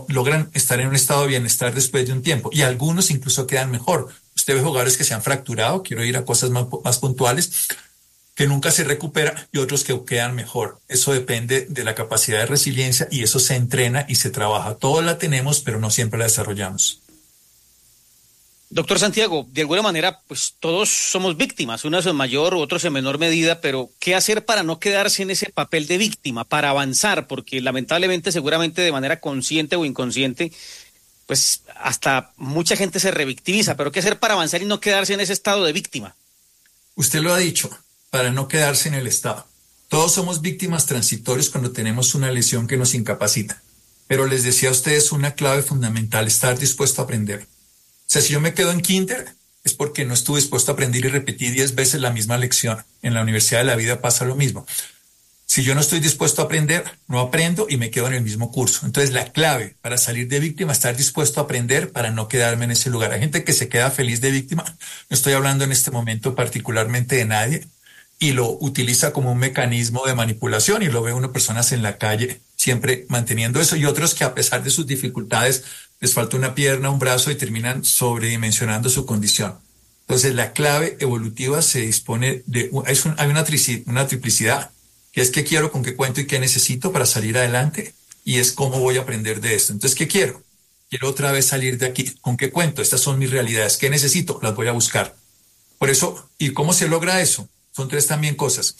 logran estar en un estado de bienestar después de un tiempo, y algunos incluso quedan mejor. Usted ve jugadores que se han fracturado, quiero ir a cosas más puntuales, que nunca se recupera, y otros que quedan mejor. Eso depende de la capacidad de resiliencia, y eso se entrena y se trabaja. Todos la tenemos, pero no siempre la desarrollamos. Doctor Santiago, de alguna manera, pues todos somos víctimas, unos en mayor, otros en menor medida, pero ¿qué hacer para no quedarse en ese papel de víctima, para avanzar? Porque lamentablemente, seguramente de manera consciente o inconsciente, pues hasta mucha gente se revictimiza, pero ¿qué hacer para avanzar y no quedarse en ese estado de víctima? Usted lo ha dicho, para no quedarse en el estado. Todos somos víctimas transitorias cuando tenemos una lesión que nos incapacita. Pero les decía a ustedes una clave fundamental, estar dispuesto a aprender. O sea, si yo me quedo en kinder, es porque no estuve dispuesto a aprender y repetí 10 veces la misma lección. En la universidad de la vida pasa lo mismo. Si yo no estoy dispuesto a aprender, no aprendo y me quedo en el mismo curso. Entonces, la clave para salir de víctima es estar dispuesto a aprender para no quedarme en ese lugar. Hay gente que se queda feliz de víctima. No estoy hablando en este momento particularmente de nadie, y lo utiliza como un mecanismo de manipulación, y lo ve uno personas en la calle siempre manteniendo eso, y otros que a pesar de sus dificultades les falta una pierna, un brazo, y terminan sobredimensionando su condición. Entonces, la clave evolutiva se dispone de... hay una triplicidad, que es qué quiero, con qué cuento y qué necesito para salir adelante, y es cómo voy a aprender de esto. Entonces, ¿qué quiero? Quiero otra vez salir de aquí. ¿Con qué cuento? Estas son mis realidades. ¿Qué necesito? Las voy a buscar. Por eso, ¿y cómo se logra eso? Son 3 también cosas.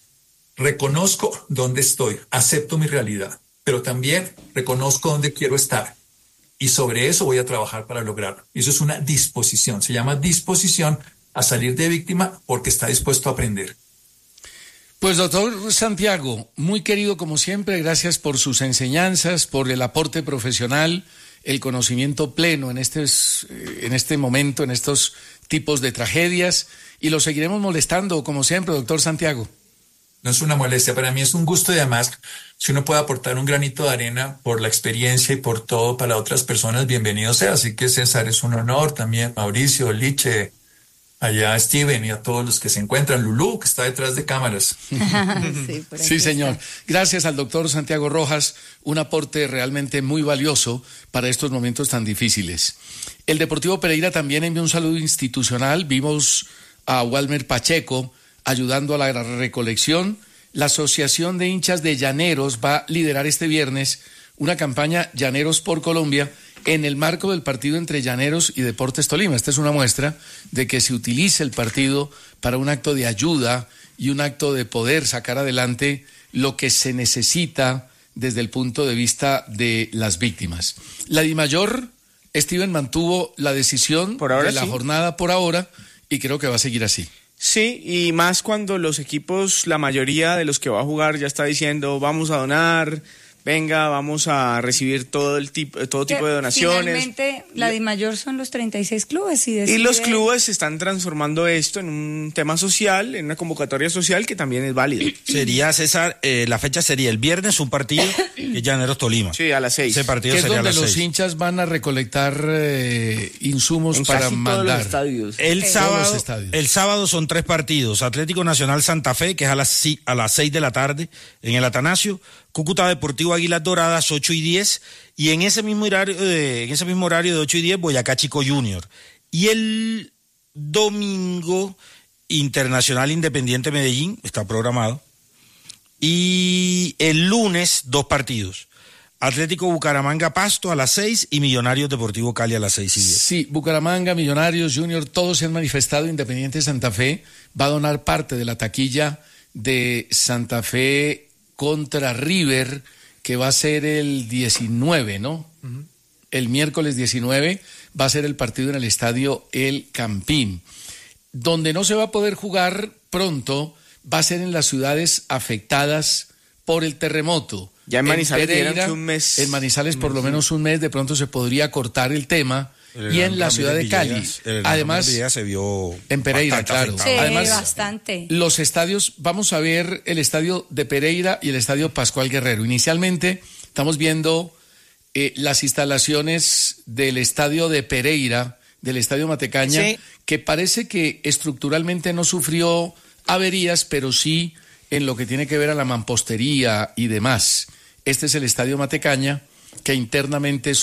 Reconozco dónde estoy, acepto mi realidad, pero también reconozco dónde quiero estar. Y sobre eso voy a trabajar para lograrlo. Y eso es una disposición. Se llama disposición a salir de víctima porque está dispuesto a aprender. Pues doctor Santiago, muy querido como siempre, gracias por sus enseñanzas, por el aporte profesional, el conocimiento pleno en este momento, en estos tipos de tragedias, y lo seguiremos molestando como siempre, doctor Santiago. No es una molestia, para mí es un gusto, y además, si uno puede aportar un granito de arena por la experiencia y por todo para otras personas, bienvenido sea. Así que César, es un honor, también Mauricio, Liche, allá Steven, y a todos los que se encuentran, Lulú, que está detrás de cámaras. Sí, señor. Gracias al doctor Santiago Rojas, un aporte realmente muy valioso para estos momentos tan difíciles. El Deportivo Pereira también envió un saludo institucional. Vimos a Walmer Pacheco ayudando a la recolección. La Asociación de Hinchas de Llaneros va a liderar este viernes una campaña Llaneros por Colombia en el marco del partido entre Llaneros y Deportes Tolima. Esta es una muestra de que se utiliza el partido para un acto de ayuda y un acto de poder sacar adelante lo que se necesita desde el punto de vista de las víctimas. La DIMAYOR, Steven, mantuvo la decisión de la jornada por ahora, y creo que va a seguir así. Sí, y más cuando los equipos, la mayoría de los que va a jugar ya está diciendo vamos a donar, venga, vamos a recibir todo tipo de donaciones. Finalmente, la DIMAYOR son los 36 clubes. Y los clubes están transformando esto en un tema social, en una convocatoria social que también es válida. Sería, César, la fecha sería el viernes, un partido que es Llaneros Tolima. Sí, a las 6. Ese partido que es sería donde a las los 6. hinchas van a recolectar insumos en para mandar. Todos los estadios. El sábado son 3 partidos. Atlético Nacional Santa Fe, que es a las 6 de la tarde en el Atanasio. Cúcuta Deportivo Águilas Doradas, 8:10, y en ese mismo horario de 8:10, Boyacá Chico Junior. Y el domingo, Internacional Independiente Medellín, está programado. Y el lunes, 2 partidos. Atlético Bucaramanga Pasto a las 6 y Millonarios Deportivo Cali a las 6:10. Sí, Bucaramanga, Millonarios, Junior, todos se han manifestado. Independiente Santa Fe va a donar parte de la taquilla de Santa Fe contra River, que va a ser el 19, ¿no? Uh-huh. El miércoles 19 va a ser el partido en el estadio El Campín. Donde no se va a poder jugar pronto va a ser en las ciudades afectadas por el terremoto. Ya en Manizales Pereira, que un mes. En Manizales por lo menos un mes, de pronto se podría cortar el tema. Y en la ciudad de Cali. Además, se vio en Pereira, claro. Sí, además, bastante. Los estadios, vamos a ver el estadio de Pereira y el estadio Pascual Guerrero. Inicialmente estamos viendo las instalaciones del estadio de Pereira, del estadio Matecaña, sí, que parece que estructuralmente no sufrió averías, pero sí en lo que tiene que ver a la mampostería y demás. Este es el estadio Matecaña, que internamente